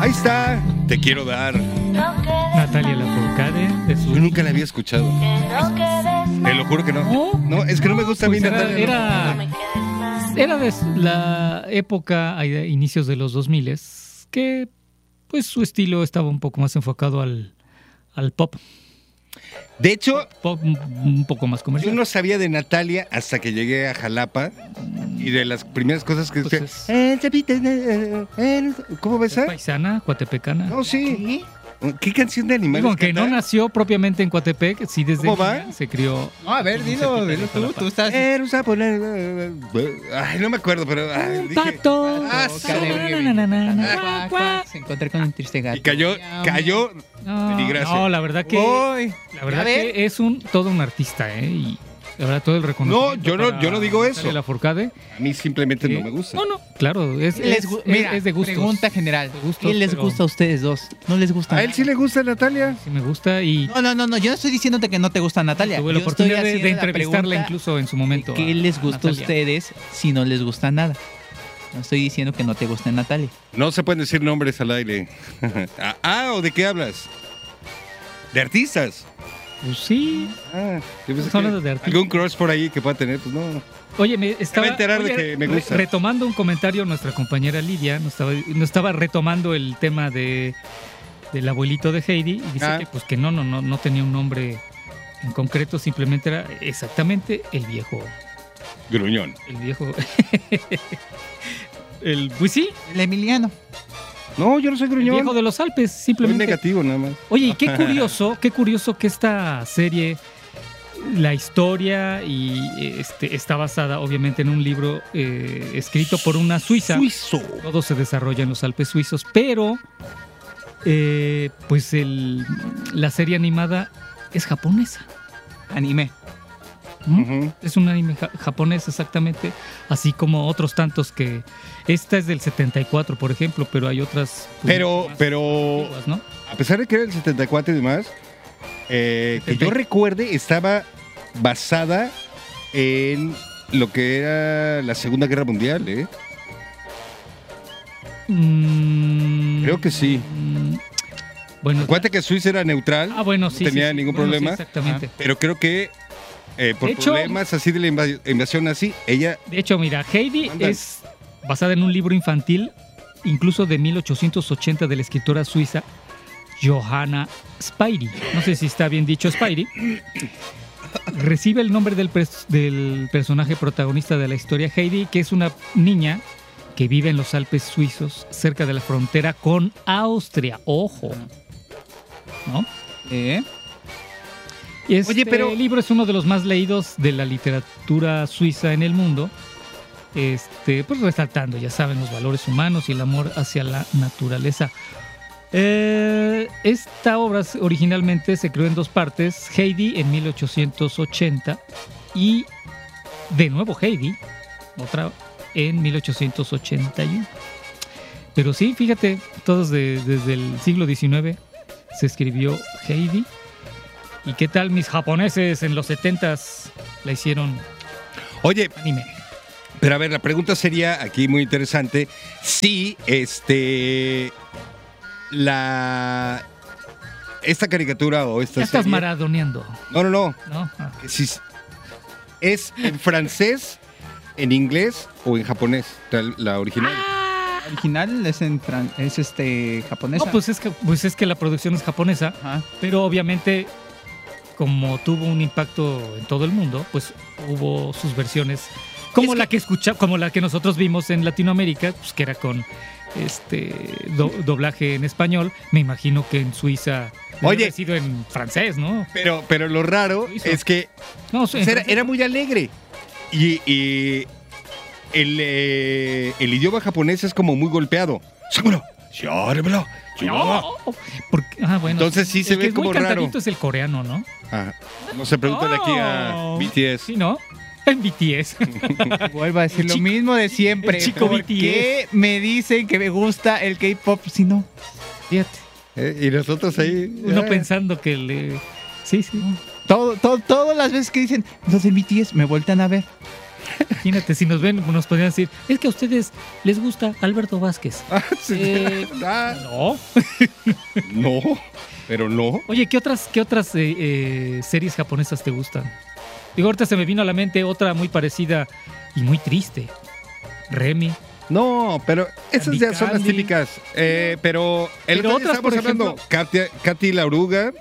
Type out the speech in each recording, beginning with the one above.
Ahí está, te quiero dar. Natalia Lafourcade. Yo nunca la había escuchado. Te lo juro que no. No, es que no me gusta a mí Pues Natalia. Era de la época, a inicios de los 2000, que pues su estilo estaba un poco más enfocado al pop. De hecho, Pop un poco más comercial. yo no sabía de Natalia hasta que llegué a Jalapa. Y de las primeras cosas que Pues ¿cómo ves? es paisana, coatepecana. No, sí. ¿Qué canción de animales? Digo, que no canta? nació propiamente en Coatepec, sí desde ¿Cómo va? niña se crió. No, a ver, dilo tú estás... Ay, no me acuerdo, pero dije, Pato. Se encontré con un triste gato. y cayó peligracia. No, la verdad que es todo un artista, y la verdad todo el reconocimiento. No, yo no digo eso. La Lafourcade. A mí simplemente no me gusta. No, claro, es de gustos. Pregunta general. De gustos, ¿Qué les pero- gusta a ustedes dos? ¿No les gusta? A él sí le gusta Natalia. Sí me gusta y No, yo no estoy diciéndote que no te gusta Natalia. tuve la Yo estoy oportunidad de haciendo la entrevistarla pregunta incluso en su momento. ¿Qué les gusta a Natalia. ustedes si no les gusta nada? No estoy diciendo que no te guste Natalia. No se pueden decir nombres al aire. ¿O de qué hablas? ¿De artistas? Pues sí. Yo pensé Estamos hablando de artistas. algún crush por ahí que pueda tener, pues no. Oye, me estaba va a enterar de que me gusta. Retomando un comentario, nuestra compañera Lidia nos estaba retomando el tema del abuelito de Heidi y dice que pues que no tenía un nombre en concreto, simplemente era exactamente el viejo. Gruñón. Pues sí, El Emiliano. No, yo no soy el gruñón. viejo de los Alpes, Soy simplemente. negativo nada más. Oye, y qué curioso que esta serie, la historia está basada obviamente en un libro escrito por una suiza. Suizo. Todo se desarrolla en los Alpes suizos, pero pues la serie animada es japonesa. Anime. Ujú. Es un anime japonés exactamente, así como otros tantos que... Esta es del 74, por ejemplo, pero hay otras... pues, Pero, más pero antiguas, ¿no? a pesar de que era el 74 y demás, que yo 70. recuerde, estaba basada en lo que era la Segunda Guerra Mundial, ¿eh? Creo que sí. Bueno, Acuérdate que Suiza era neutral, bueno, no sí. tenía sí. ningún Bueno, sí, problema, exactamente. pero creo que por De hecho- problemas así de la invasión así, ella... De hecho, mira, Heidi Anda. es basada en un libro infantil, incluso de 1880, de la escritora suiza Johanna Spyri. No sé si está bien dicho Spyri. Recibe el nombre del personaje protagonista de la historia, Heidi, que es una niña que vive en los Alpes suizos, cerca de la frontera con Austria. Ojo. ¿No? Y Oye, pero- el libro es uno de los más leídos de la literatura suiza en el mundo. Pues resaltando, ya saben, los valores humanos y el amor hacia la naturaleza. Esta obra originalmente se creó en dos partes: Heidi en 1880 y de nuevo Heidi, otra en 1881. Pero sí, fíjate, todos desde el siglo XIX se escribió Heidi. ¿Y qué tal mis japoneses en los 70s la hicieron Oye, anime? pero a ver, la pregunta sería aquí muy interesante, si esta caricatura o esta Ya estás serie... maradoneando, No. ¿no? Si ¿es en francés, en inglés o en japonés? La original. Original es japonesa. No, pues es que la producción es japonesa, Ajá. pero obviamente como tuvo un impacto en todo el mundo, pues hubo sus versiones como la que nosotros vimos en Latinoamérica, pues que era con doblaje en español. Me imagino que en Suiza Oye, ha sido en francés, ¿no? Pero lo raro Lo hizo. es que No, pues, era muy alegre. Y el idioma japonés es como muy golpeado. Bueno. Entonces sí se el ve que es como muy raro. cantadito es el coreano, ¿no? No se preguntan aquí a BTS. Sí, ¿no? En BTS. Vuelvo a decir lo mismo de siempre. el chico ¿Por BTS. qué me dicen que me gusta el K-pop si no? Fíjate. Y nosotros ahí. Uno pensando que le... Sí. Todas las veces que dicen los del BTS me voltean a ver. Imagínate, si nos ven, nos podrían decir, es que a ustedes les gusta Alberto Vázquez. Sí. No. No, pero no. Oye, ¿qué otras series japonesas te gustan? Digo, ahorita se me vino a la mente otra muy parecida y muy triste. Remy. No, pero esas Candy ya son las Candy. típicas. Pero el Pero otro día otras, por estábamos hablando, Katy la oruga,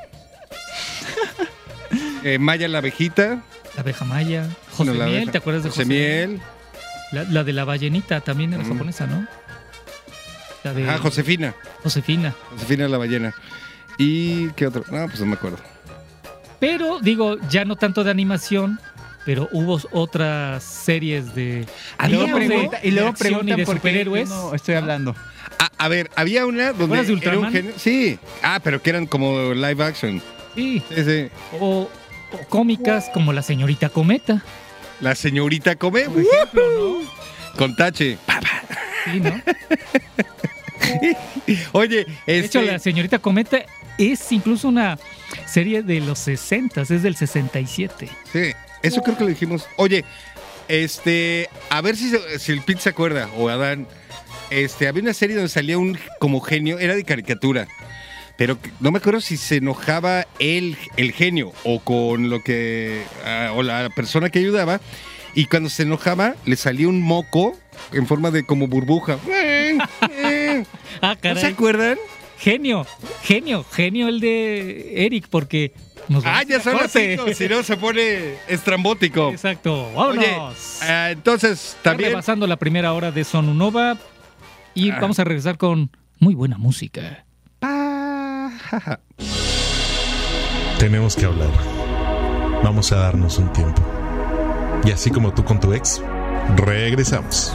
Maya la abejita, La abeja maya. bueno, José la Miel, abeja, ¿te acuerdas de José Miel? La de la ballenita también era japonesa, ¿no? La de Josefina Josefina. la ballena. ¿Y qué otro? No, pues no me acuerdo. Pero, digo, ya no tanto de animación, pero hubo otras series de... Y luego de acción preguntan y de por qué superhéroes. no estoy hablando. A ver, había una donde acuerdas de era un Ultraman? género. Sí. Pero que eran como live action. Sí. Sí. O cómicas como La Señorita Cometa, La señorita Come. por ejemplo, ¿no? Con tache. Sí, ¿no? Oye, De hecho, La Señorita Cometa es incluso una serie de los 60, es del 67. Sí, eso creo que lo dijimos. Oye, a ver si el Pete se acuerda, o Adán. Había una serie donde salía un como genio, era de caricatura, pero no me acuerdo si se enojaba el genio o con lo que o la persona que ayudaba, y cuando se enojaba le salía un moco en forma de como burbuja. Ah, ¿No se caray. acuerdan? Genio el de Eric, porque nos vamos Ya a son las corte. 5, si no se pone estrambótico. Exacto, vámonos. Oye, entonces Está también rebasando la primera hora de Sonunova y vamos a regresar con muy buena música. Tenemos que hablar. Vamos a darnos un tiempo. Y así como tú con tu ex, regresamos.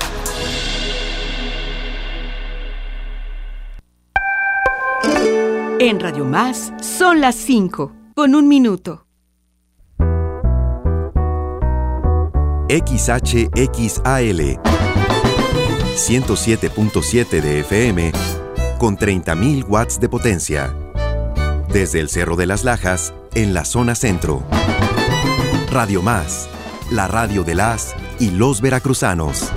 En Radio Más son las 5, con 1 minuto. XHXAL 107.7 de FM con 30.000 watts de potencia. Desde el Cerro de las Lajas, en la zona centro. Radio Más, la radio de las y los veracruzanos.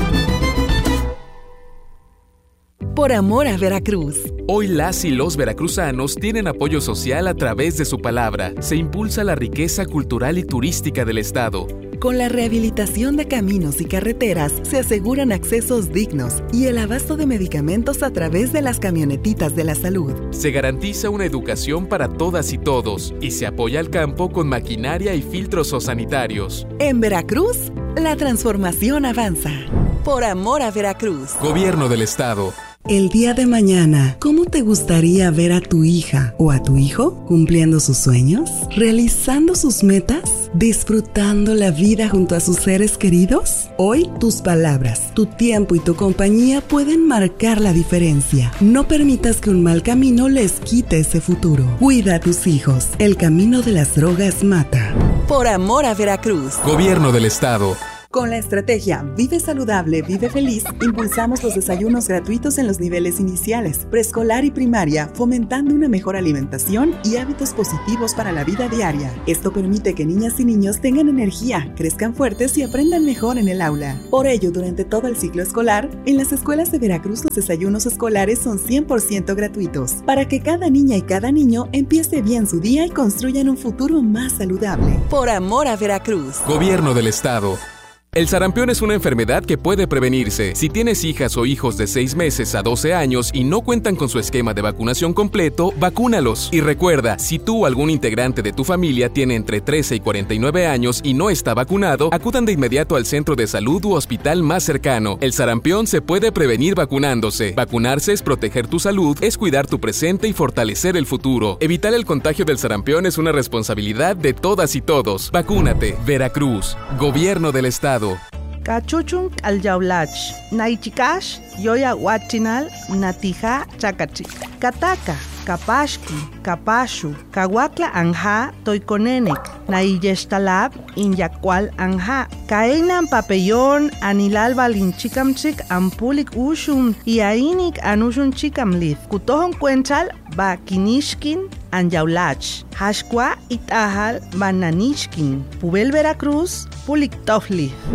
Por amor a Veracruz. Hoy las y los veracruzanos tienen apoyo social a través de su palabra. Se impulsa la riqueza cultural y turística del estado. Con la rehabilitación de caminos y carreteras se aseguran accesos dignos y el abasto de medicamentos a través de las camionetitas de la salud. Se garantiza una educación para todas y todos y se apoya al campo con maquinaria y filtros sanitarios. En Veracruz, la transformación avanza. Por amor a Veracruz. Gobierno del estado. El día de mañana, ¿cómo te gustaría ver a tu hija o a tu hijo cumpliendo sus sueños, realizando sus metas, disfrutando la vida junto a sus seres queridos? Hoy, tus palabras, tu tiempo y tu compañía pueden marcar la diferencia. No permitas que un mal camino les quite ese futuro. Cuida a tus hijos. El camino de las drogas mata. Por amor a Veracruz. Gobierno del estado. Con la estrategia Vive Saludable, Vive Feliz, impulsamos los desayunos gratuitos en los niveles iniciales, preescolar y primaria, fomentando una mejor alimentación y hábitos positivos para la vida diaria. Esto permite que niñas y niños tengan energía, crezcan fuertes y aprendan mejor en el aula. Por ello, durante todo el ciclo escolar, en las escuelas de Veracruz los desayunos escolares son 100% gratuitos, para que cada niña y cada niño empiece bien su día y construyan un futuro más saludable. Por amor a Veracruz. Gobierno del estado. El sarampión es una enfermedad que puede prevenirse. Si tienes hijas o hijos de 6 meses a 12 años y no cuentan con su esquema de vacunación completo, vacúnalos. Y recuerda, si tú o algún integrante de tu familia tiene entre 13 y 49 años y no está vacunado, acudan de inmediato al centro de salud u hospital más cercano. El sarampión se puede prevenir vacunándose. Vacunarse es proteger tu salud, es cuidar tu presente y fortalecer el futuro. Evitar el contagio del sarampión es una responsabilidad de todas y todos. Vacúnate. Veracruz. Gobierno del estado. Cachuchun alyaulach, naichikash, yoya huachinal, natija chakachi. Kataka, kapashki, kapashu, kawakla anja, toikonenek, naiyeshtalab, inyakwal anja. Kaenan papellón, anilal balinchikamchik, ampulik ushun, iainik anushun chikamlith. Kutohon cuenchal, ba kinishkin, anyaulach. Hashkwa itahal bananishkin. Pubel Veracruz, pulik tofli.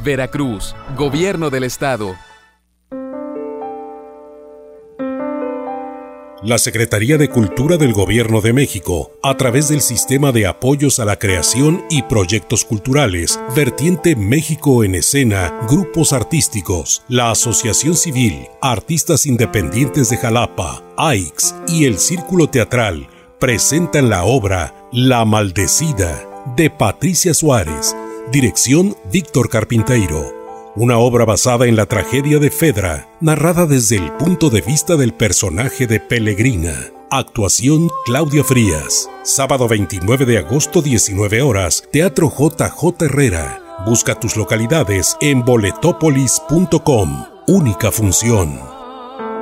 Veracruz, Gobierno del Estado. La Secretaría de Cultura del Gobierno de México, a través del Sistema de Apoyos a la Creación y Proyectos Culturales, Vertiente México en Escena, Grupos Artísticos, la Asociación Civil, Artistas Independientes de Jalapa, AIX y el Círculo Teatral, presentan la obra La Maldecida, de Patricia Suárez, dirección Víctor Carpinteiro. Una obra basada en la tragedia de Fedra, narrada desde el punto de vista del personaje de Pelegrina. Actuación Claudia Frías. Sábado 29 de agosto, 19 horas, Teatro JJ Herrera. Busca tus localidades en boletopolis.com. Única función.